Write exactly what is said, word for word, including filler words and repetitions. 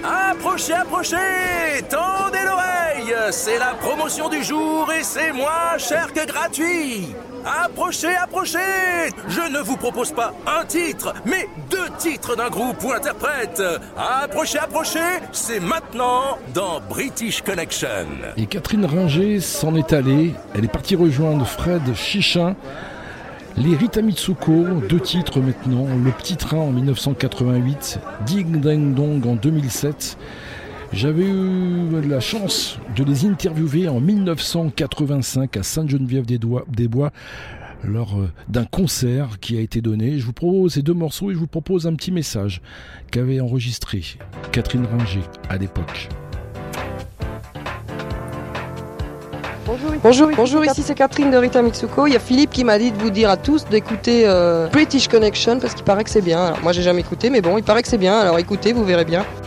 Approchez, approchez, tendez l'oreille, c'est la promotion du jour et c'est moins cher que gratuit. Approchez, approchez, je ne vous propose pas un titre, mais deux titres d'un groupe ou interprète. Approchez, approchez, c'est maintenant dans British Connection. Et Catherine Ringer s'en est allée, elle est partie rejoindre Fred Chichin. Les Rita Mitsuko, deux titres maintenant, Le Petit Train en dix-neuf cent quatre-vingt-huit, Ding Ding Dong en deux mille sept. J'avais eu la chance de les interviewer en dix-neuf cent quatre-vingt-cinq à Sainte-Geneviève-des-Bois lors d'un concert qui a été donné. Je vous propose ces deux morceaux et je vous propose un petit message qu'avait enregistré Catherine Ringer à l'époque. Bonjour, bonjour, bonjour, ici c'est Catherine de Rita Mitsuko. Il y a Philippe qui m'a dit de vous dire à tous d'écouter euh, British Connection parce qu'il paraît que c'est bien. Alors moi j'ai jamais écouté mais bon il paraît que c'est bien, alors écoutez, vous verrez bien.